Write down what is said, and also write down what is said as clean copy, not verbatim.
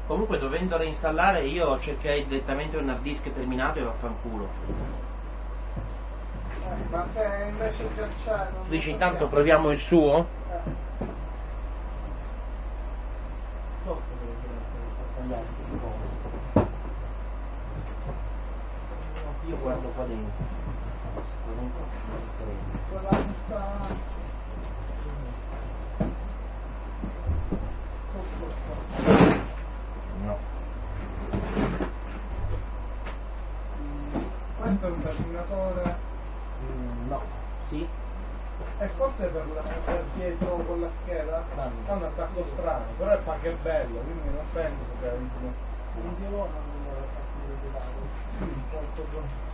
Comunque dovendo reinstallare io cercherei direttamente un hard disk terminato e vaffanculo. Ma se invece già c'è... Tu dici intanto proviamo il suo? Io guardo qua dentro. Qua dentro Quella sta... no. Questo è un terminatore... No. Sì? E forse per dietro con la scheda ha un attacco strano, però è anche bello, quindi non penso che... Un violone non lo fa più di